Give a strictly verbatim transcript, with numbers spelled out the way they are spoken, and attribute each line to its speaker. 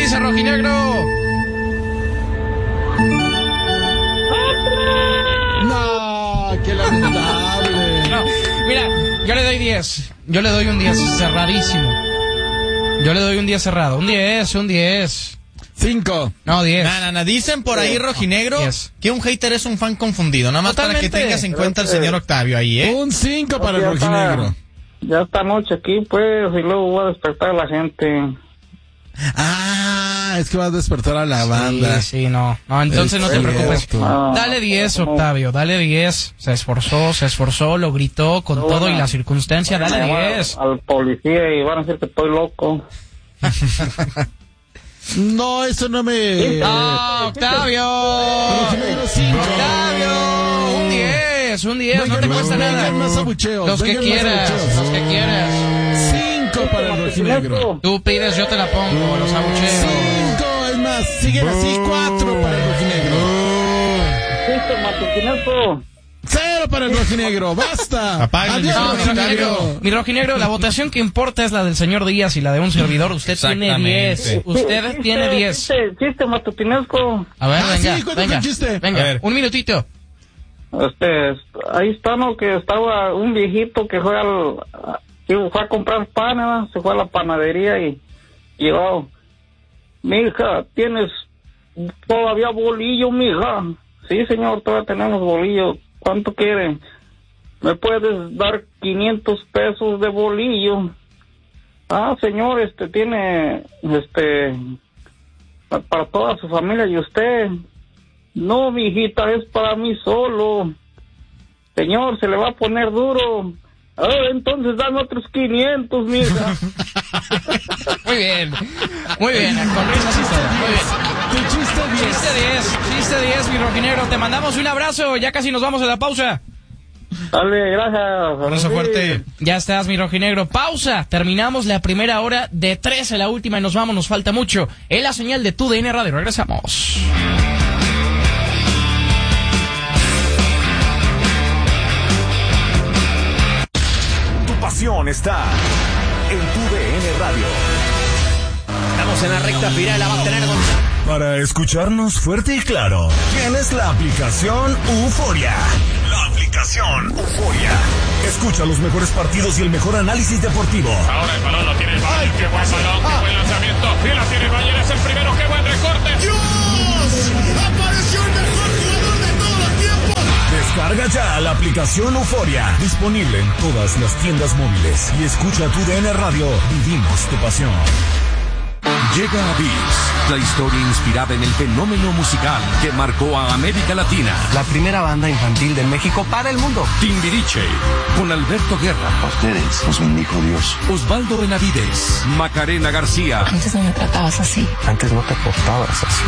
Speaker 1: dice Rojinegro?
Speaker 2: No, qué lamentable.
Speaker 1: No, mira, yo le doy diez. Yo le doy un diez cerradísimo. Yo le doy un diez cerrado. Un diez, un diez.
Speaker 2: Cinco.
Speaker 1: No, diez.
Speaker 3: No, no, no. Dicen por ahí, Rojinegro, diez. Que un hater es un fan confundido. Nada más Totalmente. Para que tengas en cuenta al señor Octavio ahí, ¿eh?
Speaker 2: Un cinco para el Rojinegro.
Speaker 4: Ya esta noche aquí, pues, y luego voy a despertar a la gente.
Speaker 2: Ah, es que va a despertar a la banda.
Speaker 1: Sí, sí, no. No, entonces es no te preocupes. Ah, dale diez, Octavio, dale diez. Se esforzó, se esforzó, lo gritó con no, todo bueno, y la circunstancia, dale diez.
Speaker 4: Al policía y van a decir que estoy loco.
Speaker 2: No, eso no me...
Speaker 1: ¡Ah, Octavio! ¡Octavio! Un diez, un diez, no te cuesta nada.
Speaker 2: Más abucheos,
Speaker 1: los que quieras, los que quieras.
Speaker 2: Cinco para el Rojinegro.
Speaker 1: Tú pides, yo te la pongo, los abucheos.
Speaker 2: Cinco, es más, siguen así, cuatro para el Rojinegro.
Speaker 4: Cinco, Matutinazo.
Speaker 2: Cero para el Rojinegro, basta.
Speaker 1: Adiós, no, mi Rojinegro. Mi Rojinegro, la votación que importa es la del señor Díaz y la de un servidor. Usted tiene diez. Usted
Speaker 4: chiste,
Speaker 1: tiene diez.
Speaker 4: Chiste, chiste, Matutinesco.
Speaker 1: A ver,
Speaker 2: ah,
Speaker 1: venga,
Speaker 2: sí,
Speaker 1: venga,
Speaker 2: chiste.
Speaker 1: venga, a ver. Un minutito.
Speaker 4: Este, ahí está, ¿no? Que estaba un viejito que fue al, que fue a comprar pan, ¿no? Se fue a la panadería y llegó. Mija, ¿tienes todavía bolillo, mija? Sí, señor, todavía tenemos bolillo. ¿Cuánto quieren? ¿Me puedes dar quinientos pesos de bolillo? Ah, señor, este, tiene, este, para toda su familia y usted. No, mijita, es para mí solo. Señor, se le va a poner duro. Ah, entonces dame otros quinientos, mija.
Speaker 1: Muy bien, muy bien, con risas y todo, muy bien.
Speaker 2: Chiste diez.
Speaker 1: Chiste diez, chiste diez, mi Rojinegro. Te mandamos un abrazo, ya casi nos vamos a la pausa.
Speaker 4: Dale, gracias.
Speaker 1: Un abrazo fuerte. Ya estás, mi Rojinegro. Pausa, terminamos la primera hora de tres a la última y nos vamos, nos falta mucho. Es la señal de tu D N Radio, regresamos.
Speaker 5: Tu pasión está en tu D N Radio.
Speaker 1: Estamos en la recta final, la va a tener con...
Speaker 5: Para escucharnos fuerte y claro, tienes la aplicación Euforia. La aplicación Euforia. Escucha los mejores partidos y el mejor análisis deportivo.
Speaker 6: Ahora el balón lo tiene el Bayern. Qué buen balón, qué buen lanzamiento. Y la tiene el Bayern, es el primero, qué buen recorte.
Speaker 7: ¡Dios! ¡Apareció el mejor jugador de todos los tiempos!
Speaker 5: Descarga ya la aplicación Euforia. Disponible en todas las tiendas móviles. Y escucha tu D N Radio. Vivimos tu pasión.
Speaker 8: Llega a Beats, la historia inspirada en el fenómeno musical que marcó a América Latina.
Speaker 9: La primera banda infantil de México para el mundo.
Speaker 8: Timbiriche, con Alberto Guerra.
Speaker 10: Ustedes nos bendijo Dios.
Speaker 8: Osvaldo Benavides, Macarena García.
Speaker 11: Antes no me tratabas así.
Speaker 9: Antes no te portabas así.